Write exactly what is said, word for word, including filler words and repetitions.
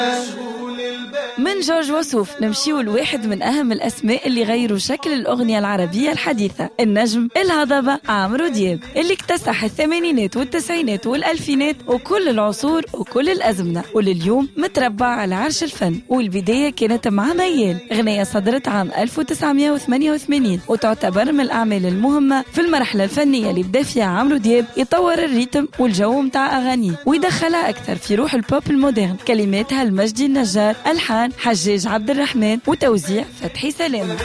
من جورج وسوف نمشيو لواحد من أهم الأسماء اللي غيروا شكل الأغنية العربية الحديثة، النجم الهضبة عمرو دياب، اللي اكتسح الثمانينات والتسعينات والألفينات وكل العصور وكل الأزمنة، ولليوم متربع على عرش الفن. والبداية كانت مع ميال، أغنية صدرت عام ألف وتسعمائة وثمانية وثمانين وتعتبر من الأعمال المهمة في المرحلة الفنية اللي بدا فيها عمرو دياب يطور الريتم والجو متاع أغانيه ويدخلها أكثر في روح البوب المودرن. كلماتها المجدي النجار، ألحان حجاج عبد الرحمن، وتوزيع فتحي سلامة.